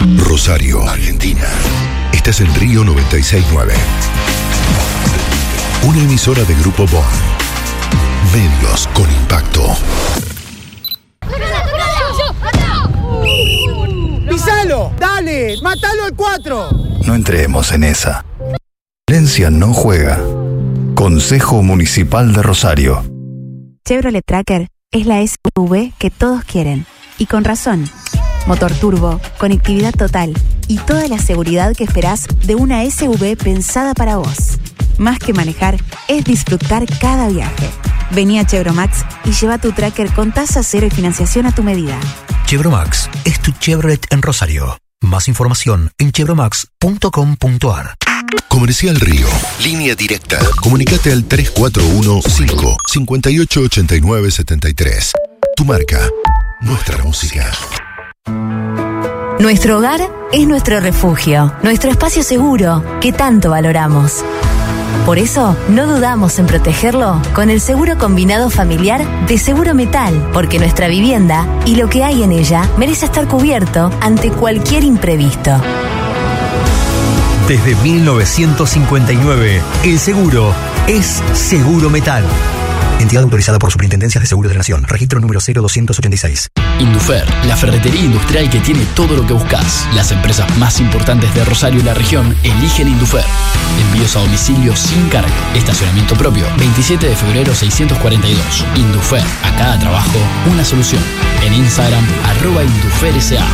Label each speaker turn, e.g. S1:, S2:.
S1: Rosario, Argentina. Estás en Río 96.9. Una emisora de Grupo Bond. Medios con impacto.
S2: ¡Pisalo! ¡Dale! ¡Mátalo al 4!
S3: No entremos en esa. Violencia no juega. Consejo Municipal de Rosario.
S4: Chevrolet Tracker es la SUV que todos quieren. Y con razón. Motor turbo, conectividad total y toda la seguridad que esperás de una SUV pensada para vos. Más que manejar, es disfrutar cada viaje. Vení a Chevromax y lleva tu Tracker con tasa cero y financiación a tu medida.
S5: Chevromax es tu Chevrolet en Rosario. Más información en chevromax.com.ar.
S1: Comercial Río. Línea directa. Comunicate al 3415-588973. Tu marca. Nuestra música.
S6: Nuestro hogar es nuestro refugio, nuestro espacio seguro que tanto valoramos. Por eso, no dudamos en protegerlo con el seguro combinado familiar de Seguro Metal, porque nuestra vivienda y lo que hay en ella merece estar cubierto ante cualquier imprevisto.
S5: Desde 1959, el seguro es Seguro Metal. Entidad autorizada por Superintendencias de Seguros de la Nación. Registro número 0286.
S7: Indufer, la ferretería industrial que tiene todo lo que buscas. Las empresas más importantes de Rosario y la región eligen Indufer. Envíos a domicilio sin cargo. Estacionamiento propio. 27 de febrero 642. Indufer, a cada trabajo, una solución. En Instagram, @InduferSA.